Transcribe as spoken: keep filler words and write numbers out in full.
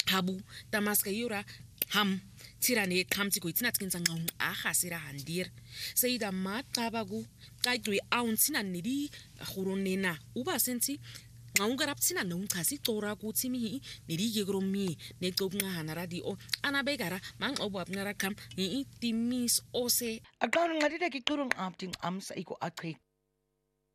habu tamaska yura ham tirane kamti ko itina tkinza ngong aha sira handir seida maqabaku qaqwi awuntsina nidi khurunena uba sensi ngawungaraptsina nongchasi cora kuthi mi nidi yegromi neqokunqahana radio anabegara manqobo abnara kam i timis ose aqawun ngadida kiqulung abding amsa iko aqhi